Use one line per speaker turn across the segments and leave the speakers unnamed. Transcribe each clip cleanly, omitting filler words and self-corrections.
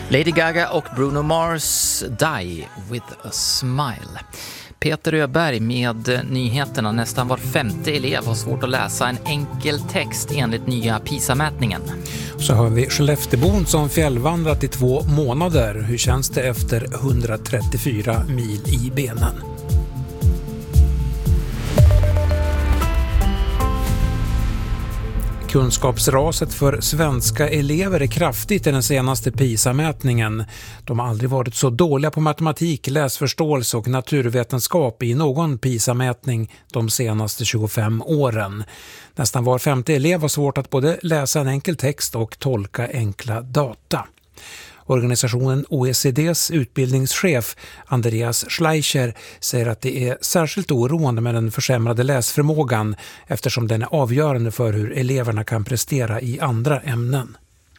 Lady Gaga och Bruno Mars, Die with a Smile. Peter Öberg med nyheterna. Nästan var 50 elev har svårt att läsa en enkel text enligt nya PISA-mätningen.
Så har vi Skelleftebon som fjällvandrat i 2 månader. Hur känns det efter 134 mil i benen? Kunskapsraset för svenska elever är kraftigt i den senaste PISA-mätningen. De har aldrig varit så dåliga på matematik, läsförståelse och naturvetenskap i någon PISA-mätning de senaste 25 åren. Nästan var 50 elev har svårt att både läsa en enkel text och tolka enkla data. Organisationen OECDs utbildningschef Andreas Schleicher säger att det är särskilt oroande med den försämrade läsförmågan eftersom den är avgörande för hur eleverna kan prestera i andra ämnen.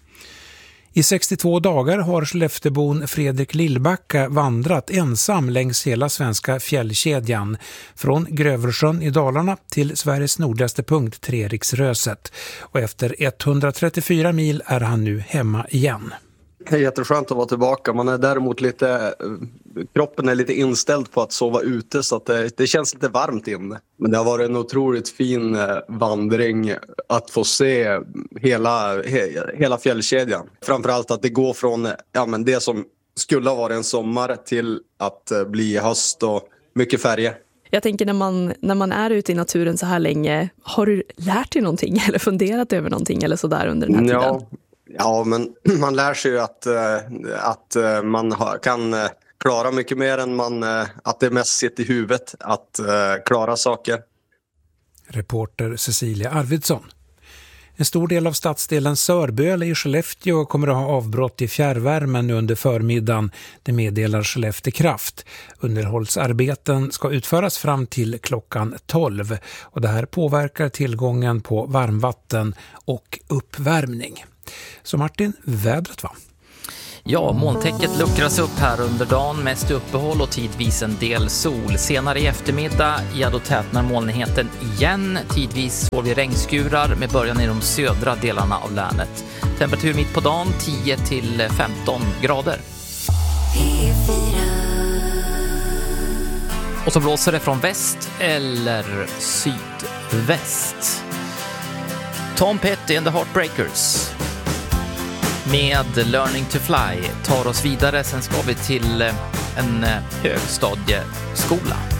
I 62 dagar har Skelleftebon Fredrik Lillbacka vandrat ensam längs hela svenska fjällkedjan från Grövelsjön i Dalarna till Sveriges nordligaste punkt Treriksröset. Och efter 134 mil är han nu hemma igen.
Det är jätteskönt att vara tillbaka. Man är däremot kroppen är lite inställd på att sova ute så att det känns lite varmt inne. Men det har varit en otroligt fin vandring att få se hela fjällkedjan. Framförallt att det går från det som skulle ha varit en sommar till att bli höst och mycket färger.
Jag tänker när man är ute i naturen så här länge, har du lärt dig någonting eller funderat över någonting eller sådär under den här tiden?
Ja, men man lär sig ju att man kan klara mycket mer än att det mest sitter i huvudet att klara saker.
Reporter Cecilia Arvidsson. En stor del av stadsdelen Sörböle i Skellefteå kommer att ha avbrott i fjärrvärmen under förmiddagen. Det meddelar Skellefteå Kraft. Underhållsarbeten ska utföras fram till klockan 12 och det här påverkar tillgången på varmvatten och uppvärmning. Så Martin, vädret va?
Ja, molntäcket luckras upp här under dagen, mest uppehåll och tidvis en del sol. Senare i eftermiddag, då tätnar molnigheten igen. Tidvis får vi regnskurar med början i de södra delarna av länet. Temperatur mitt på dagen 10 till 15 grader. Och så blåser det från väst eller sydväst. Tom Petty and the Heartbreakers med Learning to Fly tar oss vidare. Sen ska vi till en högstadieskola.